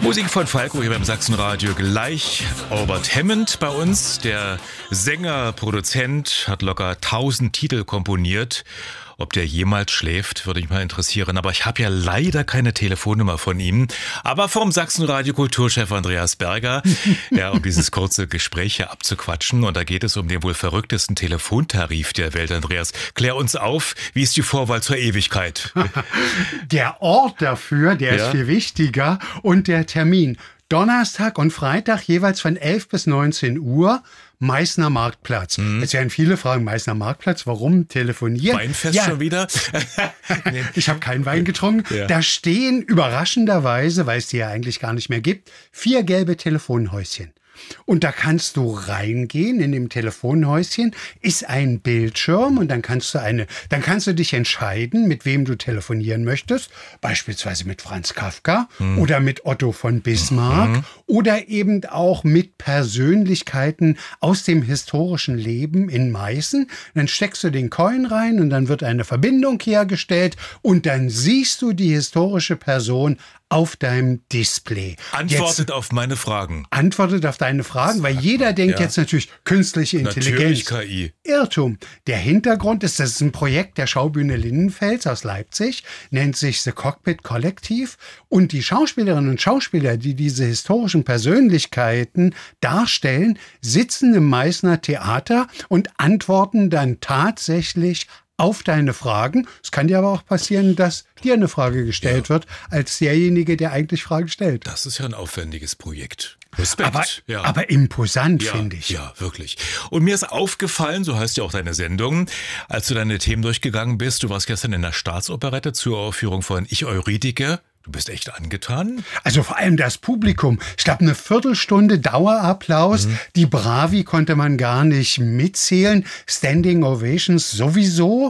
Musik von Falco hier beim Sachsenradio. Gleich Albert Hammond bei uns. Der Sänger, Produzent, hat locker 1000 Titel komponiert. Ob der jemals schläft, würde mich mal interessieren. Aber ich habe ja leider keine Telefonnummer von ihm. Aber vom Sachsenradio Kulturchef Andreas Berger, ja, um dieses kurze Gespräch hier abzuquatschen. Und da geht es um den wohl verrücktesten Telefontarif der Welt. Andreas, klär uns auf, wie ist die Vorwahl zur Ewigkeit? Der Ort dafür, der ist viel wichtiger. Und der Termin. Donnerstag und Freitag jeweils von 11 bis 19 Uhr. Meißner Marktplatz. Jetzt werden viele fragen, Meißner Marktplatz, warum telefonieren? Weinfest schon wieder? Nee. Ich habe keinen Wein getrunken. Ja. Da stehen überraschenderweise, weil es die ja eigentlich gar nicht mehr gibt, 4 gelbe Telefonhäuschen. Und da kannst du reingehen, in dem Telefonhäuschen ist ein Bildschirm und dann kannst du dich entscheiden, mit wem du telefonieren möchtest. Beispielsweise mit Franz Kafka oder mit Otto von Bismarck oder eben auch mit Persönlichkeiten aus dem historischen Leben in Meißen. Dann steckst du den Coin rein und dann wird eine Verbindung hergestellt und dann siehst du die historische Person auf deinem Display. Antwortet auf meine Fragen. Antwortet auf deine Fragen, weil jeder denkt jetzt natürlich künstliche Intelligenz. Natürlich KI. Irrtum. Der Hintergrund ist, das ist ein Projekt der Schaubühne Lindenfels aus Leipzig, nennt sich The Cockpit Kollektiv. Und die Schauspielerinnen und Schauspieler, die diese historischen Persönlichkeiten darstellen, sitzen im Meißner Theater und antworten dann tatsächlich auf deine Fragen. Es kann dir aber auch passieren, dass dir eine Frage gestellt wird, als derjenige, der eigentlich Fragen stellt. Das ist ja ein aufwendiges Projekt. Respekt. Aber imposant, finde ich. Ja, wirklich. Und mir ist aufgefallen, so heißt ja auch deine Sendung, als du deine Themen durchgegangen bist, du warst gestern in der Staatsoperette zur Aufführung von Ich Eurydike. Du bist echt angetan? Also vor allem das Publikum. Ich glaube, eine Viertelstunde Dauerapplaus. Die Bravi konnte man gar nicht mitzählen. Standing Ovations sowieso.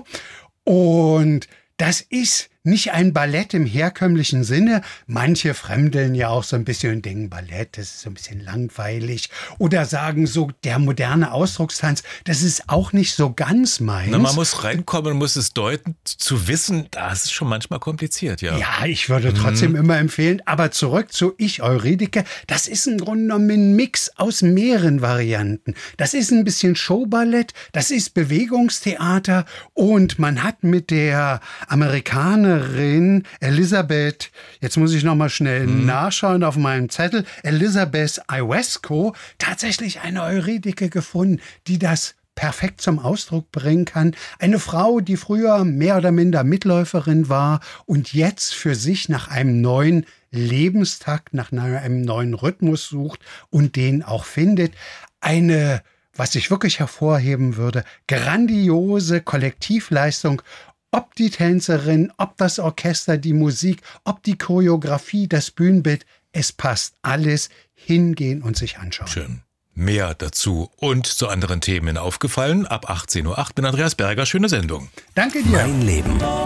Und das ist nicht ein Ballett im herkömmlichen Sinne. Manche fremdeln ja auch so ein bisschen und denken, Ballett, das ist so ein bisschen langweilig. Oder sagen so, der moderne Ausdruckstanz, das ist auch nicht so ganz meins. Na, man muss reinkommen und muss es deuten. Zu wissen, das ist schon manchmal kompliziert, ja. Ja, ich würde trotzdem immer empfehlen. Aber zurück zu Ich Eurydike. Das ist im Grunde genommen ein Mix aus mehreren Varianten. Das ist ein bisschen Showballett, das ist Bewegungstheater und man hat mit der Amerikanerin Elizabeth, jetzt muss ich noch mal schnell nachschauen auf meinem Zettel, Elizabeth Iwesco, tatsächlich eine Eurydike gefunden, die das perfekt zum Ausdruck bringen kann. Eine Frau, die früher mehr oder minder Mitläuferin war und jetzt für sich nach einem neuen Lebenstakt, nach einem neuen Rhythmus sucht und den auch findet. Eine, was ich wirklich hervorheben würde, grandiose Kollektivleistung. Ob die Tänzerin, ob das Orchester, die Musik, ob die Choreografie, das Bühnenbild, es passt alles. Hingehen und sich anschauen. Schön. Mehr dazu und zu anderen Themen aufgefallen. Ab 18:08 Uhr mit Andreas Berger. Schöne Sendung. Danke dir. Mein Leben.